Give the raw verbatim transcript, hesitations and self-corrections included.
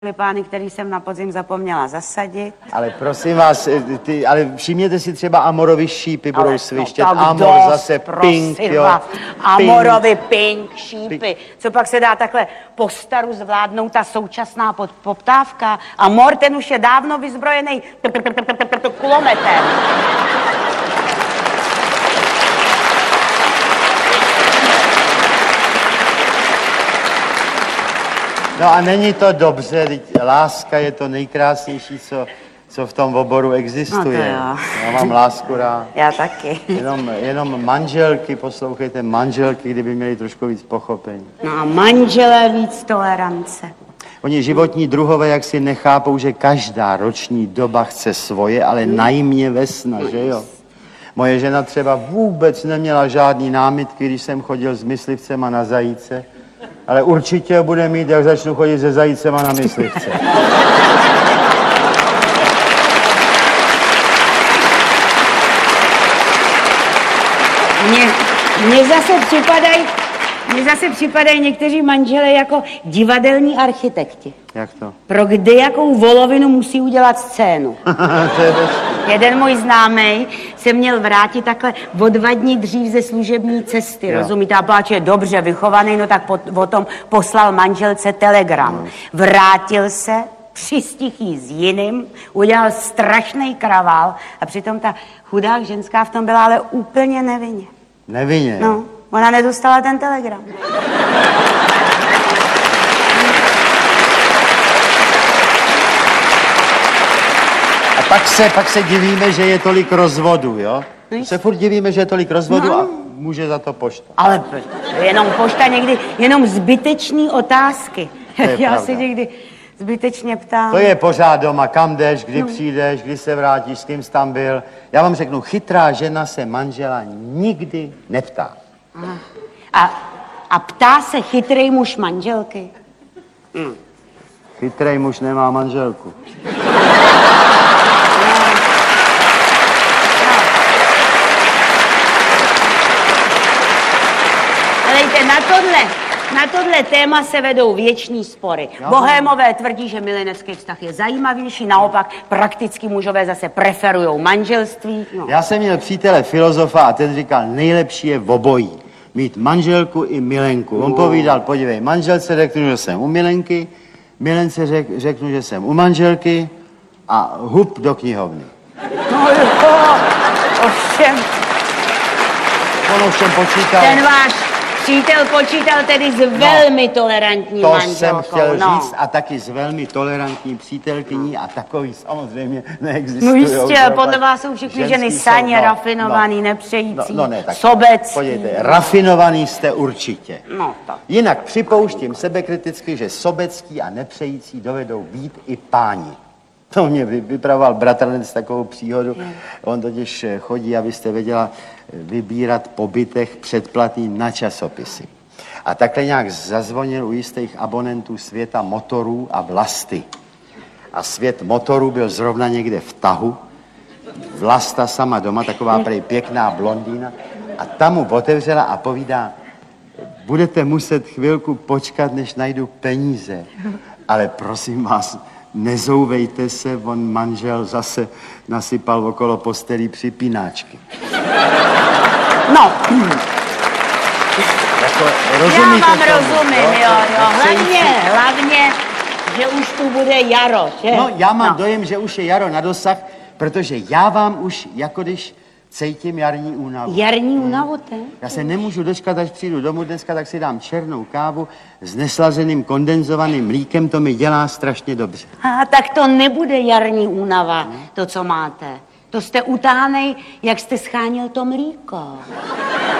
Pány, který jsem na podzim zapomněla zasadit. Ale prosím vás, ty, ale všimněte si třeba Amorovy šípy budou svištět. No, Amor dost, zase pink, jo. Vás. Amorovy pink, šípy. Pink. Co pak se dá takhle po staru zvládnout ta současná poptávka? Amor, ten už je dávno vyzbrojený kulometem. No a není to dobře, láska je to nejkrásnější, co, co v tom oboru existuje. No Já mám lásku rád. Já taky. Jenom, jenom manželky, poslouchejte, manželky, kdyby měli trošku víc pochopení. No a manželé víc tolerance. Oni životní druhové jak si nechápou, že každá roční doba chce svoje, ale najmě vesna, že jo? Moje žena třeba vůbec neměla žádný námitky, když jsem chodil s myslivcema na zajíce, ale určitě bude mít, jak začnu chodit se zajícema na myslivce. Mně, mně zase připadají, mně zase připadají někteří manželé jako divadelní architekti. Jak to? Pro kdejakou volovinu musí udělat scénu. To je dost. Jeden můj známej se měl vrátit takhle o dva dní dřív ze služební cesty, Jo. rozumíte? A páč je dobře vychovaný, no tak po, o tom poslal manželce telegram. No. Vrátil se, přistihl jí s jiným, udělal strašný kravál a přitom ta chudá ženská v tom byla ale úplně nevinně. Nevinně. No, ona nedostala ten telegram. A pak se, pak se divíme, že je tolik rozvodů, jo? No Se furt divíme, že je tolik rozvodů No. a může za to pošta. Ale jenom pošta někdy, jenom zbytečný otázky. To je Já pravda. si někdy zbytečně ptám. To je pořád doma, kam jdeš, kdy no. přijdeš, kdy se vrátíš, s kým jsi tam byl. Já vám řeknu, chytrá žena se manžela nikdy neptá. A, a ptá se chytrý muž manželky? Hmm. Chytrej muž nemá manželku. Helejte, na tohle, na tohle téma se vedou věční spory. Bohémové tvrdí, že milenecký vztah je zajímavější, naopak prakticky mužové zase preferujou manželství. No. Já jsem měl přítele filozofa a ten říkal, nejlepší je v obojí. Mít manželku i milenku. On povídal, podívej, manželce řeknu, že jsem u milenky, milence řek, řeknu, že jsem u manželky a hup do knihovny. No jo, ovšem, On ovšem počítal. ten váš přítel počítal tedy s velmi tolerantní To manželkou. jsem chtěl no. říct a taky s velmi tolerantní přítelkyní a takový samozřejmě No neexistují. jistě, podle vás jsou všechny Ženský ženy jsou, saně, no, rafinovaný, no, nepřející, no, no ne, tak sobecký. Podívejte, rafinovaný jste určitě. No, tak. Jinak připouštím sebekriticky, že sobecký a nepřející dovedou být i páni. To mě vypravoval bratranec takovou příhodu. On totiž chodí, abyste věděla, vybírat po bytech předplatný na časopisy. A takhle nějak zazvonil u jistých abonentů světa motorů a vlasty. A svět motorů byl zrovna někde v tahu. Vlasta sama doma, taková prej pěkná blondýna. A tam mu otevřela a povídá, budete muset chvilku počkat, než najdu peníze. Ale prosím vás, nezouvejte se, on manžel zase nasypal okolo postelí připínáčky. No, Jako, já rozumíte vám tomu, rozumím, jo, jo. Hlavně, Nepřející- hlavně, že už tu bude jaro, že? No, já mám no. dojem, že už je jaro na dosah, protože já vám už, jako když cítím jarní únavu. Jarní únavu, te? Já se nemůžu dočkat, až přijdu domů dneska, tak si dám černou kávu s neslazeným kondenzovaným mlíkem, to mi dělá strašně dobře. A tak to nebude jarní únava, to, co máte. To jste utánej, jak jste schánil to mlíko.